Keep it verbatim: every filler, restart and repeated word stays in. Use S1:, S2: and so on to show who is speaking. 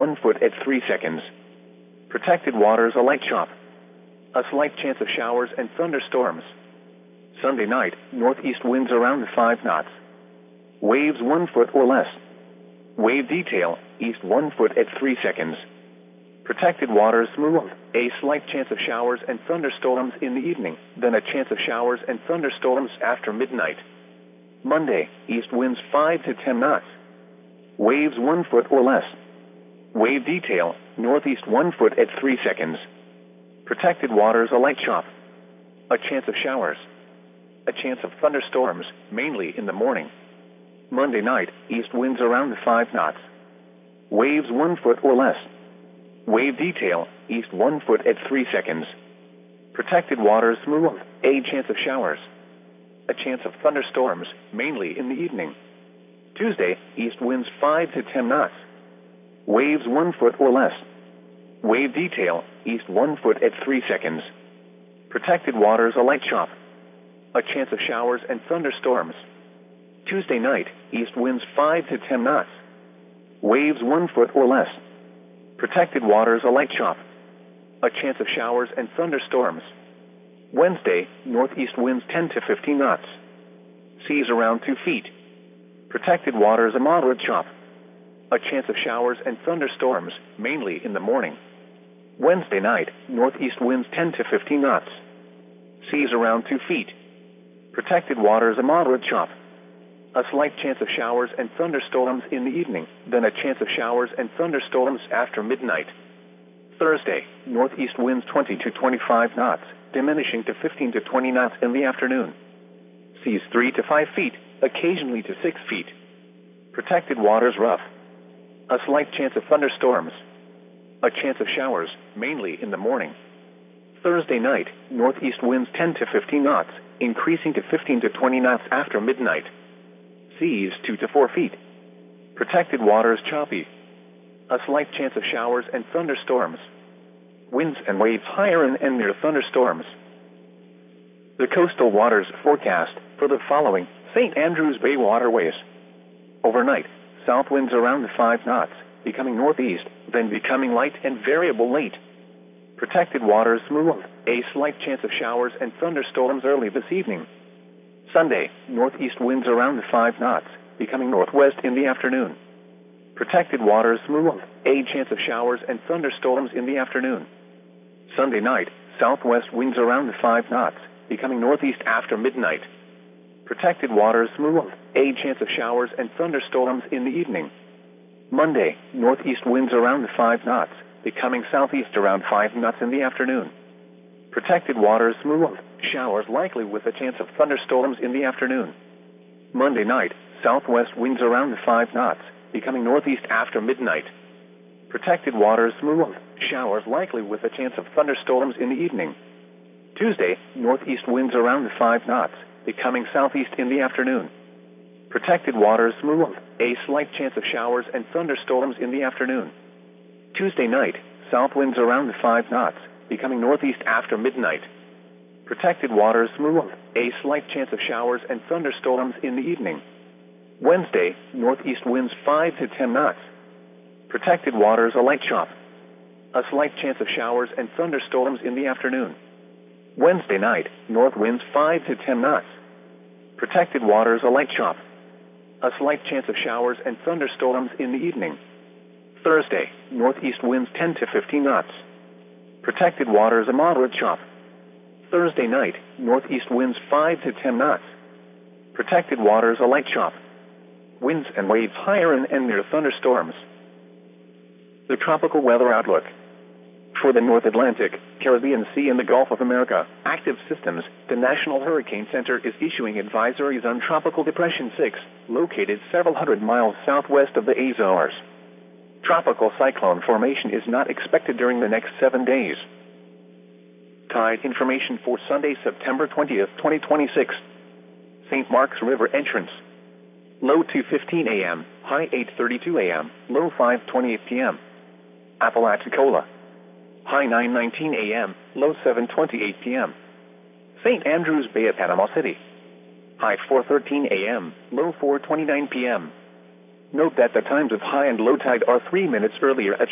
S1: one foot at three seconds. Protected waters a light chop. A slight chance of showers and thunderstorms. Sunday night, northeast winds around five knots. Waves one foot or less. Wave detail, east one foot at three seconds. Protected waters smooth. A slight chance of showers and thunderstorms in the evening, then a chance of showers and thunderstorms after midnight. Monday, east winds five to ten knots. Waves one foot or less. Wave detail, northeast one foot at three seconds. Protected waters a light chop. A chance of showers. A chance of thunderstorms, mainly in the morning. Monday night, east winds around five knots. Waves one foot or less. Wave detail, east one foot at three seconds. Protected waters smooth. A chance of showers. A chance of thunderstorms, mainly in the evening. Tuesday, east winds five to ten knots. Waves one foot or less. Wave detail, east one foot at three seconds. Protected waters a light chop. A chance of showers and thunderstorms. Tuesday night, east winds five to ten knots. Waves one foot or less. Protected waters a light chop. A chance of showers and thunderstorms. Wednesday, northeast winds ten to fifteen knots. Seas around two feet. Protected waters a moderate chop. A chance of showers and thunderstorms, mainly in the morning. Wednesday night, northeast winds ten to fifteen knots. Seas around two feet. Protected waters a moderate chop. A slight chance of showers and thunderstorms in the evening, then a chance of showers and thunderstorms after midnight. Thursday, northeast winds twenty to twenty-five knots, diminishing to fifteen to twenty knots in the afternoon. Seas three to five feet, occasionally to six feet. Protected waters rough. A slight chance of thunderstorms. A chance of showers, mainly in the morning. Thursday night, northeast winds ten to fifteen knots, increasing to fifteen to twenty knots after midnight. Seas two to four feet. Protected waters choppy. A slight chance of showers and thunderstorms. Winds and waves higher and, and near thunderstorms. The coastal waters forecast for the following Saint Andrews Bay waterways. Overnight, south winds around five knots, becoming northeast, then becoming light and variable late. Protected waters smooth. A slight chance of showers and thunderstorms early this evening. Sunday, northeast winds around five knots, becoming northwest in the afternoon. Protected waters smooth. A chance of showers and thunderstorms in the afternoon. Sunday night, southwest winds around five knots, becoming northeast after midnight. Protected waters smooth. A chance of showers and thunderstorms in the evening. Monday, northeast winds around five knots, becoming southeast around five knots in the afternoon. Protected waters smooth. Showers likely with a chance of thunderstorms in the afternoon. Monday night, southwest winds around five knots, becoming northeast after midnight. Protected waters smooth. Showers likely with a chance of thunderstorms in the evening. Tuesday, northeast winds around five knots, becoming southeast in the afternoon. Protected waters smooth. A slight chance of showers and thunderstorms in the afternoon. Tuesday night, south winds around five knots, becoming northeast after midnight. Protected waters smooth. A slight chance of showers and thunderstorms in the evening. Wednesday, northeast winds five to ten knots. Protected waters a light chop. A slight chance of showers and thunderstorms in the afternoon. Wednesday night, north winds five to ten knots. Protected waters a light chop. A slight chance of showers and thunderstorms in the evening. Thursday, northeast winds ten to fifteen knots. Protected waters a moderate chop. Thursday night, northeast winds five to ten knots. Protected waters a light chop. Winds and waves higher and, and near thunderstorms. The tropical weather outlook. For the North Atlantic, Caribbean Sea and the Gulf of America, active systems, the National Hurricane Center is issuing advisories on Tropical Depression six, located several hundred miles southwest of the Azores. Tropical cyclone formation is not expected during the next seven days. Tide information for Sunday, September twentieth, twenty twenty-six. Saint Mark's River entrance. Low two fifteen a m, high eight thirty-two a m, low five twenty-eight p m Apalachicola. High nine nineteen a m, low seven twenty-eight p m Saint Andrews Bay at Panama City. High four thirteen a m, low four twenty-nine p m Note that the times of high and low tide are three minutes earlier at